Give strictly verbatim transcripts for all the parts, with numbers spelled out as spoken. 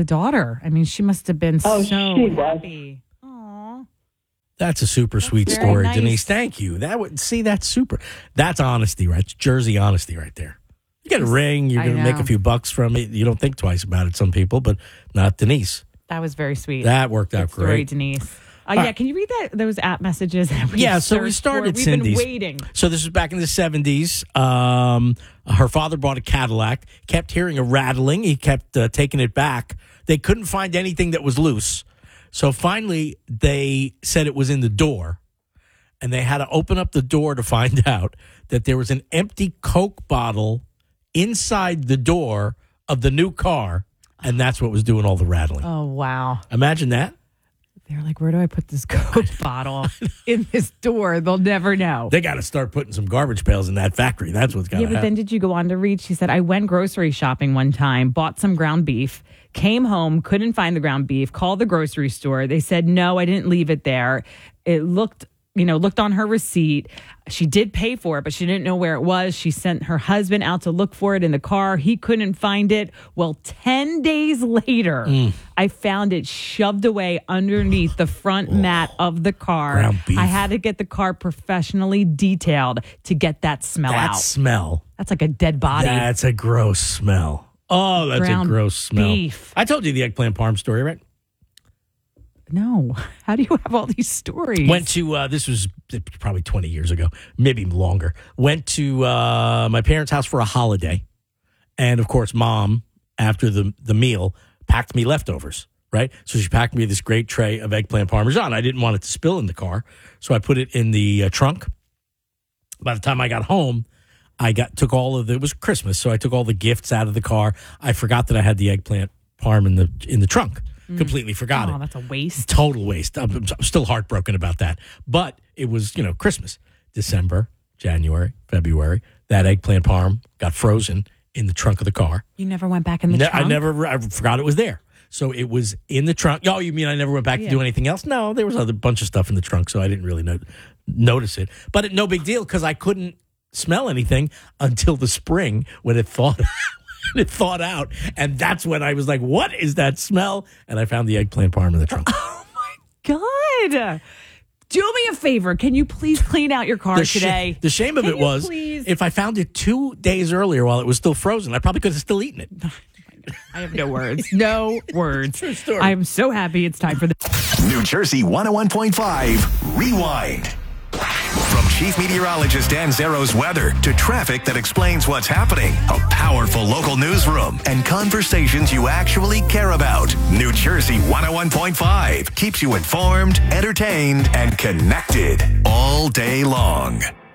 the daughter. I mean, she must have been Oh, so she was. happy. Aw. That's a super sweet very story, nice. Denise. Thank you. That would see that's super. That's honesty, right? It's Jersey honesty right there. You get a ring, you're I going to make know. a few bucks from it. You don't think twice about it, some people, but not Denise. That was very sweet. That worked out Good story, great. Denise. Uh, yeah, can you read that those app messages? That we Yeah, so we searched started for? We've Cindy's. been waiting. So this was back in the seventies. Um, her father bought a Cadillac, kept hearing a rattling. He kept uh, taking it back. They couldn't find anything that was loose. So finally, they said it was in the door. And they had to open up the door to find out that there was an empty Coke bottle inside the door of the new car. And that's what was doing all the rattling. Oh, wow. Imagine that. They're like, where do I put this Coke bottle in this door? They'll never know. They got to start putting some garbage pails in that factory. That's what's got to Yeah, but happen. then did you go on to read? She said, I went grocery shopping one time, bought some ground beef, came home, couldn't find the ground beef, called the grocery store. They said, no, I didn't leave it there. It looked, you know, looked on her receipt. She did pay for it, but she didn't know where it was. She sent her husband out to look for it in the car. He couldn't find it. Well, ten days later, Mm. I found it shoved away underneath the front mat of the car. Ground beef. I had to get the car professionally detailed to get that smell that out. smell. That's like a dead body. That's a gross smell. Oh, that's Ground a gross smell. beef. I told you the eggplant parm story, right? No. How do you have all these stories? Went to, uh, this was probably twenty years ago, maybe longer. Went to uh, my parents' house for a holiday. And, of course, Mom, after the, the meal, packed me leftovers, right? So she packed me this great tray of eggplant parmesan. I didn't want it to spill in the car, so I put it in the uh, trunk. By the time I got home, I got took all of the, it was Christmas, so I took all the gifts out of the car. I forgot that I had the eggplant parm in the in the trunk. Completely forgot Oh, it. that's a waste. Total waste. I'm, I'm still heartbroken about that. But it was, you know, Christmas, December, January, February. That eggplant parm got frozen in the trunk of the car. You never went back in the Ne- trunk? I never, I forgot it was there. So it was in the trunk. Oh, you mean I never went back Yeah. to do anything else? No, there was a bunch of stuff in the trunk, so I didn't really no- notice it. But it, no big deal because I couldn't smell anything until the spring when it thawed. It thawed out, and that's when I was like, "What is that smell?" And I found the eggplant parm in the trunk. Oh, my God. Do me a favor. Can you please clean out your car The, sh- today? the shame of Can it you was, please? if I found it two days earlier while it was still frozen, I probably could have still eaten it. I have no words. No words. True story. I am so happy it's time for the... New Jersey one oh one point five Rewind. From Chief Meteorologist Dan Zero's weather to traffic that explains what's happening, a powerful local newsroom, and conversations you actually care about. New Jersey one oh one point five keeps you informed, entertained, and connected all day long.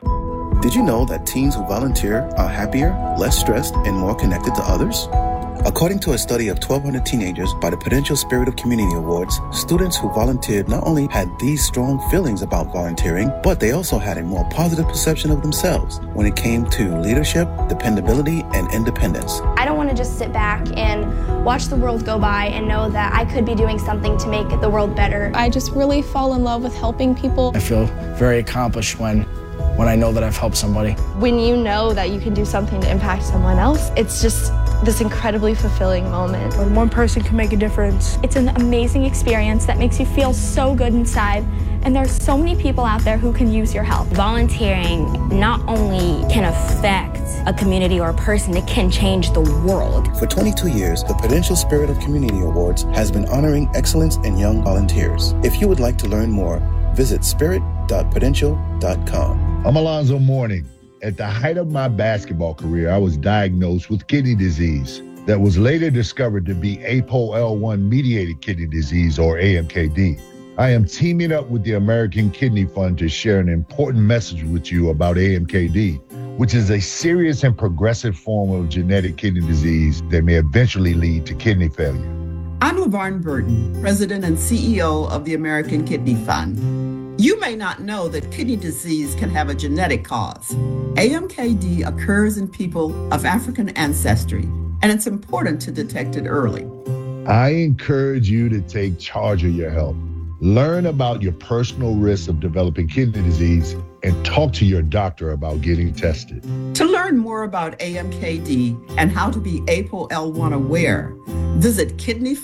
Did you know that teens who volunteer are happier, less stressed, and more connected to others? According to a study of twelve hundred teenagers by the Prudential Spirit of Community Awards, students who volunteered not only had these strong feelings about volunteering, but they also had a more positive perception of themselves when it came to leadership, dependability, and independence. I don't want to just sit back and watch the world go by and know that I could be doing something to make the world better. I just really fall in love with helping people. I feel very accomplished when when I know that I've helped somebody. When you know that you can do something to impact someone else, it's just this incredibly fulfilling moment. When one person can make a difference. It's an amazing experience that makes you feel so good inside. And there's so many people out there who can use your help. Volunteering not only can affect a community or a person, it can change the world. For twenty-two years, the Prudential Spirit of Community Awards has been honoring excellence in young volunteers. If you would like to learn more, visit spirit dot prudential dot com. I'm Alonzo Mourning. At the height of my basketball career, I was diagnosed with kidney disease that was later discovered to be A P O L one mediated kidney disease, or A M K D. I am teaming up with the American Kidney Fund to share an important message with you about A M K D, which is a serious and progressive form of genetic kidney disease that may eventually lead to kidney failure. I'm LaVarn Burton, President and C E O of the American Kidney Fund. You may not know that kidney disease can have a genetic cause. A M K D occurs in people of African ancestry, and it's important to detect it early. I encourage you to take charge of your health. Learn about your personal risks of developing kidney disease and talk to your doctor about getting tested. To learn more about A M K D and how to be A P O L one aware, visit kidney